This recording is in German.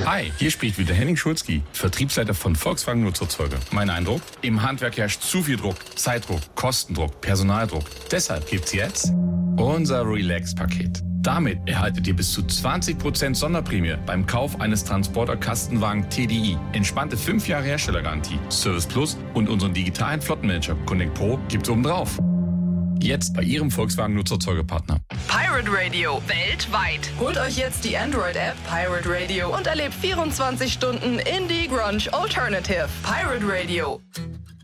Hi, hier spricht wieder Henning Schulzki, Vertriebsleiter von Volkswagen Nutzerzeuge. Mein Eindruck? Im Handwerk herrscht zu viel Druck, Zeitdruck, Kostendruck, Personaldruck. Deshalb gibt's jetzt unser Relax-Paket. Damit erhaltet ihr bis zu 20% Sonderprämie beim Kauf eines Transporter-Kastenwagen TDI. Entspannte 5 Jahre Herstellergarantie, Service Plus und unseren digitalen Flottenmanager Connect Pro gibt's obendrauf. Jetzt bei Ihrem Volkswagen Nutzerzeugepartner. Pirate Radio weltweit. Holt euch jetzt die Android-App Pirate Radio und erlebt 24 Stunden Indie Grunge Alternative. Pirate Radio.